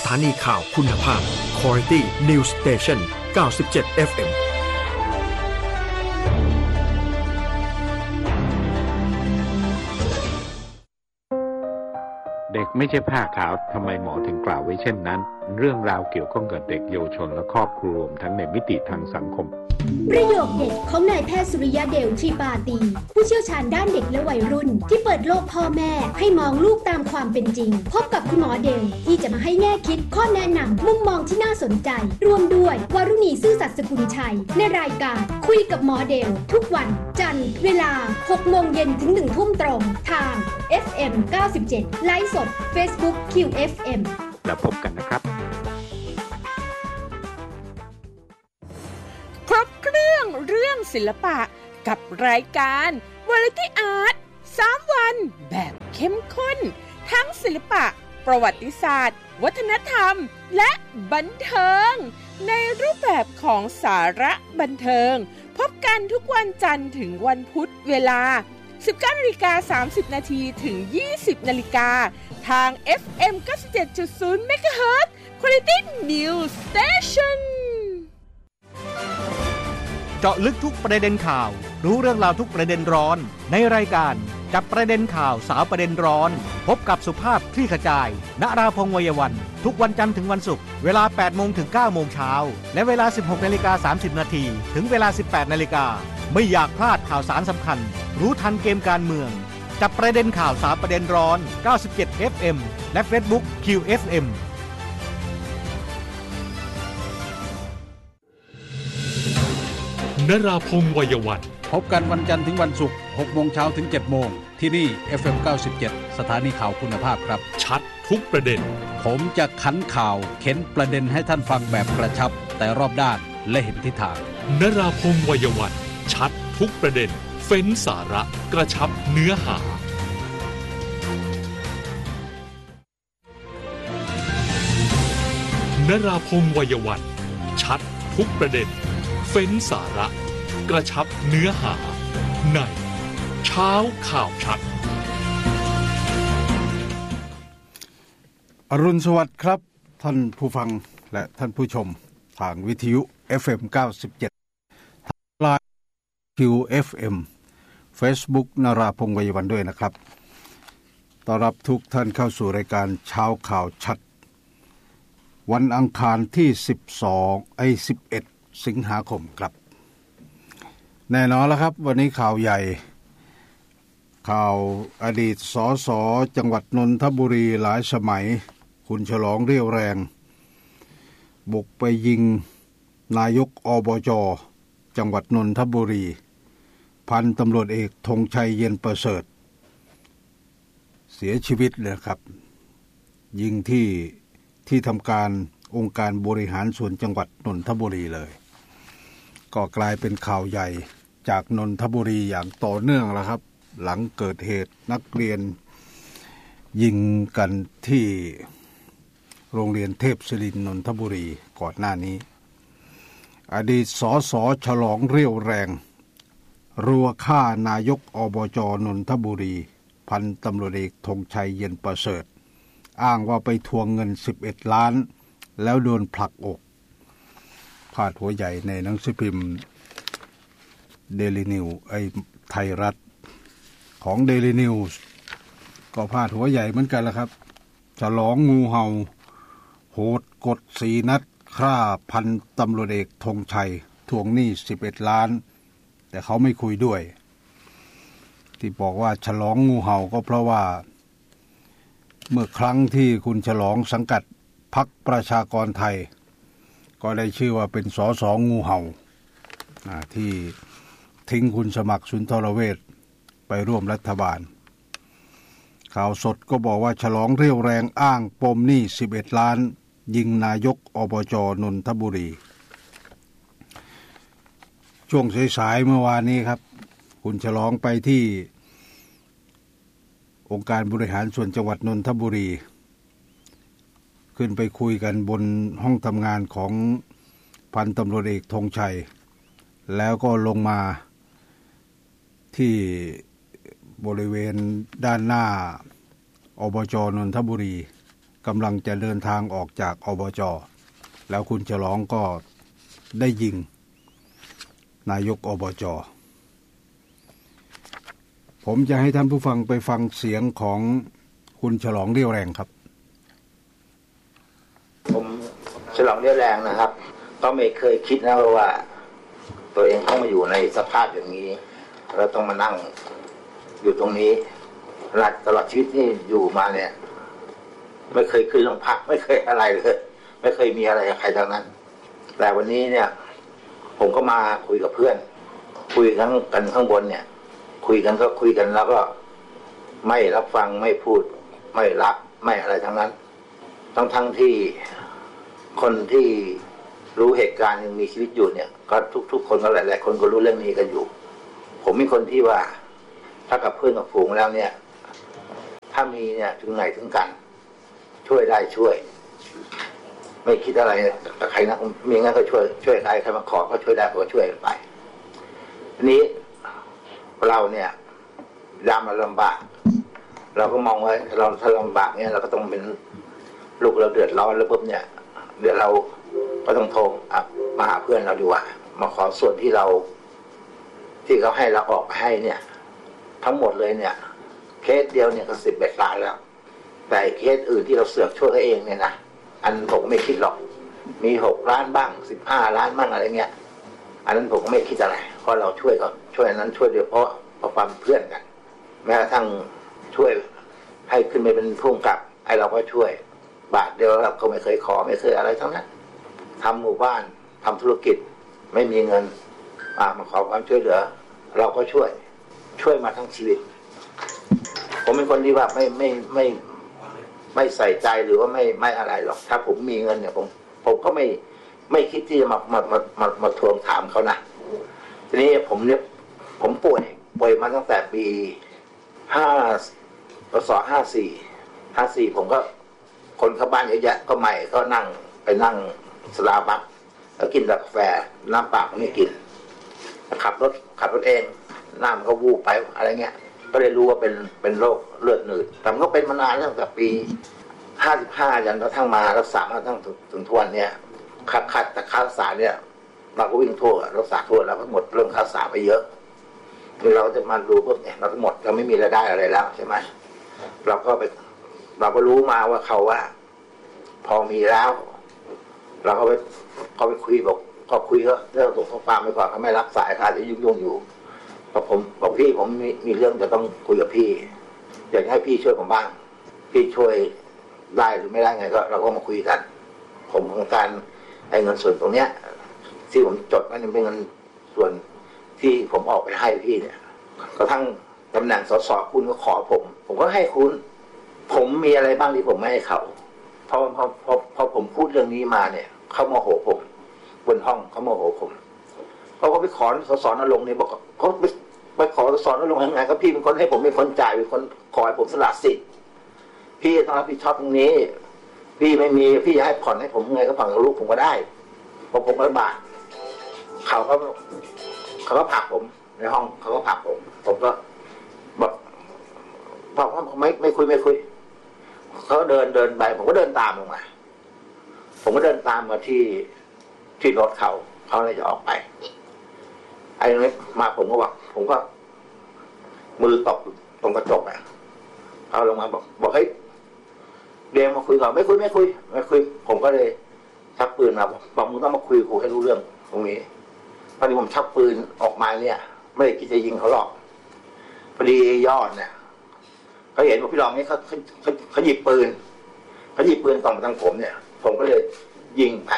ถานีข่าวคุณภาพ Quality News Station 97 FM เด็กไม่ใช่ผ้าขาวทำไมหมอถึงกล่าวไว้เช่นนั้นเรื่องราวเกี่ยวข้องกับเด็กเยาวชนและครอบครัวรวมทั้งในมิติทางสังคมประโยคเด็ดของนายแพทย์สุริยะเดลทรีปาตีผู้เชี่ยวชาญด้านเด็กและวัยรุ่นที่เปิดโลกพ่อแม่ให้มองลูกตามความเป็นจริงพบกับคุณหมอเดลที่จะมาให้แง่คิดข้อแนะนำมุมมองที่น่าสนใจรวมด้วยวรุณีซื่อสัตย์สกุลชัยในรายการคุยกับหมอเดลทุกวันจันทร์เวลา 6 โมงเย็นถึง 1 ทุ่มตรงทาง FM 97 ไลฟ์สด Facebook QFM แล้วพบกันนะครับครบเครื่องเรื่องศิลปะกับรายการ Variety Art 3 วันแบบเข้มข้นทั้งศิลปะประวัติศาสตร์วัฒนธรรมและบันเทิงในรูปแบบของสาระบันเทิงพบกันทุกวันจันทร์ถึงวันพุธเวลา 19:30 น.ถึง 20:00 น.ทาง FM 97.0 MHz Quality News Station เจาะลึกทุกประเด็นข่าวรู้เรื่องราวทุกประเด็นร้อนในรายการจับประเด็นข่าวสาวประเด็นร้อนพบกับสุภาพคลี่ขจายณราพงษ์วัยวันทุกวันจันทร์ถึงวันศุกร์เวลา 8 โมงถึง 9 โมงเช้าและเวลา 16:30 น.ถึงเวลา 18:00 น.ไม่อยากพลาดข่าวสารสำคัญรู้ทันเกมการเมืองจับประเด็นข่าวสาวประเด็นร้อน97 FM และ Facebook QFM นราพงษ์วัยวันพบกันวันจันทร์ถึงวันศุกร์ 6 โมงเช้าถึง 7 โมงที่นี่ FM 97 สถานีข่าวคุณภาพครับชัดทุกประเด็นผมจะขันข่าวเข็นประเด็นให้ท่านฟังแบบกระชับแต่รอบด้านและเห็นทิศทางนราพงษ์วัยวันชัดทุกประเด็นเฟ้นสาระกระชับเนื้อหานราพงษ์วัยวันชัดทุกประเด็นเฟ้นสาระกระชับเนื้อหาในเช้าข่าวชัดอรุณสวัสดิ์ครับท่านผู้ฟังและท่านผู้ชมทางวิทยุ FM 97 ทางไลน์ QFM Facebook นราพงษ์วัยวันด้วยนะครับต้อนรับทุกท่านเข้าสู่รายการเช้าข่าวชัดวันอังคารที่11 สิงหาคมครับแน่นอนแล้วครับวันนี้ข่าวใหญ่ข่าวอดีตสสจังหวัดนนทบุรีหลายสมัยคุณฉลองเรี่ยวแรงบุกไปยิงนายกอบจ.จังหวัดนนทบุรีพันตำรวจเอกธงชัยเย็นประเสริฐเสียชีวิตเลยครับยิงที่ทำการองค์การบริหารส่วนจังหวัดนนทบุรีเลยก็กลายเป็นข่าวใหญ่จากนนทบุรีอย่างต่อเนื่องแล้วครับหลังเกิดเหตุนักเรียนยิงกันที่โรงเรียนเทพศิรินทร์นนทบุรีก่อนหน้านี้อดีตสสฉลองเรี่ยวแรงรัวฆ่านายกอบจ.นนทบุรีพันตำรวจเอกธงชัยเย็นประเสริฐอ้างว่าไปทวงเงิน11 ล้านแล้วโดนผลักอกพาดหัวใหญ่ในหนังสือพิมพ์เดลินิวไทยรัฐของเดลินิวส์ก็พาดหัวใหญ่เหมือนกันแล้วครับฉลองงูเห่าโหดกด4 นัดฆ่าพันตำรวจเอกธงชัยทวงหนี้11 ล้านแต่เขาไม่คุยด้วยที่บอกว่าฉลองงูเห่าก็เพราะว่าเมื่อครั้งที่คุณฉลองสังกัดพรรคประชากรไทยก็ได้ชื่อว่าเป็นสสงูเห่าที่ทิ้งคุณสมัครสุนทรเวชไปร่วมรัฐบาลข่าวสดก็บอกว่าฉลองเรี่ยวแรงอ้างปมหนี้11 ล้านยิงนายกอบจ.นนทบุรีช่วงสายๆเมื่อวานนี้ครับคุณฉลองไปที่องค์การบริหารส่วนจังหวัดนนทบุรีขึ้นไปคุยกันบนห้องทำงานของพันตำรวจเอกธงชัยแล้วก็ลงมาที่บริเวณด้านหน้าอบจ.นนทบุรีกำลังจะเดินทางออกจากอบจ.แล้วคุณฉลองก็ได้ยิงนายกอบจ.ผมจะให้ท่านผู้ฟังไปฟังเสียงของคุณฉลองเรี่ยวแรงครับผมฉลองเรี่ยวแรงนะครับก็ไม่เคยคิดนะว่าตัวเองต้องมาอยู่ในสภาพอย่างนี้แล้วต้องมานั่งอยู่ตรงนี้ตลอดชีวิตที่อยู่มาเนี่ยไม่เคยขึ้นโรงพักไม่เคยอะไรเลยไม่เคยมีอะไรกับใครทั้งนั้นแต่วันนี้เนี่ยผมก็มาคุยกับเพื่อนคุยกันข้างบนเนี่ยคุยกันแล้วก็ไม่รับฟังไม่พูดไม่รับไม่อะไรทั้งนั้นทั้งที่คนที่รู้เหตุการณ์ยังมีชีวิตอยู่เนี่ยก็ทุกคนก็หลายๆคนก็รู้เรื่องนี้กันอยู่ผมเป็นคนที่ว่าถ้ากับเพื่อนกับฝูงแล้วเนี่ยถ้ามีเนี่ยถึงไหนถึงกันช่วยได้ช่วยไม่คิดอะไรกับใครนะมีงั้นก็ช่วยใครมาขอก็ช่วยได้ก็ช่วยไปทีนี้เราเนี่ยยามเราลำบากเราก็มองว่าเราถ้าลำบากเนี่ยเราก็ต้องเป็นลูกเราเดือดร้อนแล้วปุ๊บเนี่ยเดี๋ยวเราก็ต้องโทรมาหาเพื่อนเราดีกว่ามาขอส่วนที่เขาให้เราออกไปให้เนี่ยทั้งหมดเลยเนี่ยเคสเดียวเนี่ยก็11 ล้านแล้วแต่เคสอื่นที่เราเสือกช่วยเขาเองเนี่ยนะอันผมไม่คิดหรอกมี6 ล้านบ้าง15 ล้านบ้างอะไรเงี้ยอันนั้นผมก็ไม่คิดอะไรเพราะเราช่วยก็ช่วยนั้นช่วยเดียวเพราะความเพื่อนกันแม้กระทั่งช่วยให้ขึ้นไปเป็นผู้กำกับให้เราก็ช่วยบาทเดียวเราก็ไม่เคยขอไม่เคยอะไรทั้งนั้นทำหมู่บ้านทำธุรกิจไม่มีเงินมาขอความช่วยเหลือเราก็ช่วยมาทั้งชีวิตผมเป็นคนที่ว่าไม่ใส่ใจหรือว่าไม่อะไรหรอกถ้าผมมีเงินเนี่ยผมก็ไม่คิดที่จะมาทวงถามเขานะทีนี้ผมป่วยมาตั้งแต่ปี54ผมก็คนเข้าบ้านเยอะแยะก็ใหม่ก็ไปนั่งสลาบักแล้วกินกาแฟน้ำเปล่าก็ไม่กินขับรถเองน้ำก็วูบไปอะไรเงี้ยก็เลยรู้ว่าเป็นโรคเลือดหนืดแต่มันก็เป็นมานานตั้งแต่ปี55จนกระทั่งมารักษามาตั้งถึงทุกวันเนี่ยขัดแต่ค่ารักษาเนี่ยเราก็วิ่งทั่วรักษาทั่วแล้วก็หมดเรื่องค่ารักษาไปเยอะคือเราจะมาดูพวกเนี่ยเราทั้งหมดเราไม่มีรายได้อะไรแล้วใช่ไหมเราก็รู้มาว่าเขาว่าพอมีแล้วเราก็ไปคุยก็คุยก็เรื่องส่งข้อความไปก่อนเขาไม่รับสายค่ะจะยุ่งอยู่พอผมบอกพี่ผมมีเรื่องจะต้องคุยกับพี่อยากให้พี่ช่วยผมบ้างพี่ช่วยได้หรือไม่ได้ไงก็เราก็มาคุยกันผมต้องการเงินส่วนตรงเนี้ยที่ผมจดไว้เป็นเงินส่วนที่ผมออกไปให้พี่เนี่ยกระทั่งตำแหน่งสสคุณก็ขอผมก็ให้คุณผมมีอะไรบ้างที่ผมไม่ให้เขาพอผมพูดเรื่องนี้มาเนี่ยเขาโมโหผมบนห้องเขาโมโหผมเขาก็ไปขอสสนรงค์เนี่ยบอกเขาไปขอสสนรงค์ยังไงก็พี่เป็นคนให้ผมเป็นคนจ่ายเป็นคนขอให้ผมสละสิทธิ์พี่ต้องรับผิดชอบตรงนี้พี่ไม่มีพี่จะให้ผ่อนให้ผมไงก็ผ่อนกับลูกผมก็ได้เพราะผมลำบากเขาก็ผลักผมในห้องเขาก็ผลักผมก็บอกว่าไม่คุยเขาเดินไปผมก็เดินตามลงมาผมก็เดินตามมาที่รถเขาเลยจะออกไปไอ้นี่มาผมก็มือตบตรงกระจกอ่ะเอาลงมาบอกเฮ้ยเดี๋ยวมาคุยก่อนไม่คุยผมก็เลยชักปืนมาบอกมึงต้องมาคุยกูให้รู้เรื่องตรงนี้พอดีผมชักปืนออกมาเนี่ยไม่ได้คิดจะยิงเขาหรอกพอดียอดเนี่ยเขาเห็นว่าพี่รองนี่เขาหยิบปืนส่องมาทางผมเนี่ยผมก็เลยยิงไป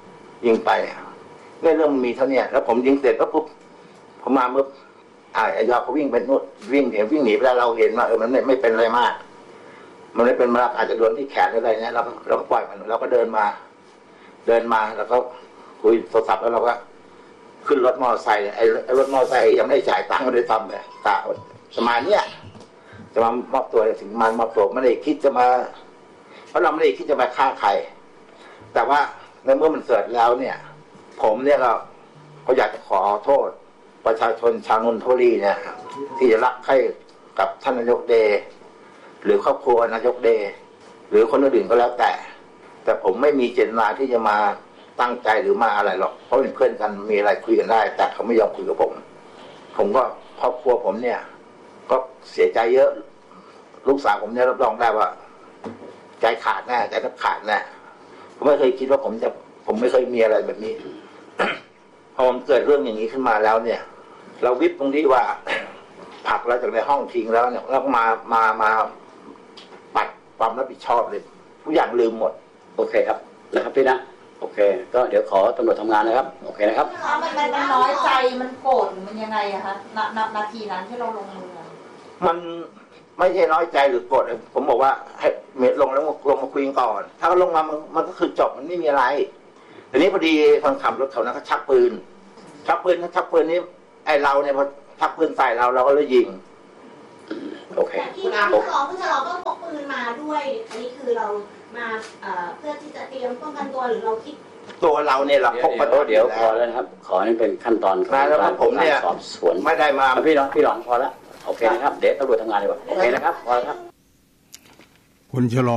เนี่ยเรื่องมันมีเท่านี้แล้วผมยิงเสร็จปุ๊บผมมาเมื่อไอ้ยอดเขาวิ่งไปนู่นวิ่งหนีไปแล้วเราเห็นว่ามันไม่เป็นอะไรมากมันไม่เป็นมากอาจจะโดนที่แขนอะไรเนี่ยเราก็ปล่อยมันเราก็เดินมาแล้วก็คุยโทรศัพท์แล้วเราก็ขึ้นรถมอเตอร์ไซค์ไอ้รถมอเตอร์ไซค์ยังไม่ได้จ่ายตังค์ไม่ได้ทำเลยกะประมาณเนี้ยจะมามอบตัวถึงมามอบตัวไม่ได้คิดจะมาเพราะเราไม่ได้คิดจะมาฆ่าใครแต่ว่าในเมื่อมันเกิดแล้วเนี่ยผมเนี่ยก็อยากจะขอโทษประชาชนชาวนนทบุรีเนี่ยที่จะรักใคร่กับท่านนายกเดชหรือครอบครัวนายกเดชหรือคนอื่นก็แล้วแต่ผมไม่มีเจตนาที่จะมาตั้งใจหรือมาอะไรหรอกเพราะเป็นเพื่อนกันมีอะไรคุยกันได้แต่เขาไม่ยอมคุยกับผมก็ครอบครัวผมเนี่ยก็เสียใจเยอะลูกสาวผมเนี่ยรับรองได้ว่าใจขาดแน่ใจแทบขาดแน่ผมไม่เคยคิดว่าผมไม่เคยมีอะไรแบบนี้ พอมันเกิดเรื่องอย่างนี้ขึ้นมาแล้วเนี่ยเราวิปตรงที่ว่าผลักเราจากในห้องทิ้งแล้วเนี่ยแล้วมาปัดความรับผิดชอบเลยทุกอย่างลืมหมดโอเคครับนะครับพี่นะโอเคก็เดี๋ยวขอตำรวจทำงานนะครับโอเคนะครับมันน้อยใจมันโกรธหรือมันยังไงอะคะนาทีนั้นที่เราลงมือมันไม่ใช่น้อยใจหรือโกรธผมบอกว่าให้เมทลงแล้วลงมาคุยกันก่อนถ้าเขาลงมามันก็คือจบมันไม่มีอะไรทีนี้พอดีคนขับรถเขานะเขาชักปืนนี้ไอเราเนี่ยพอชักปืนใส่เราก็เลยยิงโอเคที่คุณฉลองก็พกปืนมาด้วยอันนี้คือเรามาเพื่อที่จะเตรียมป้องกันตัวหรือเราคิดตัวเราเนี่ยเราพกปืนเดี๋ยวพอแล้วนะครับขอให้เป็นขั้นตอนของการสอบสวนไม่ได้มาพี่หลองพอแล้วโอเคนะครับเดี๋ยวตำรวจทำงานเลยว่ะโอเคนะครับพอแล้วครับคุณฉลอง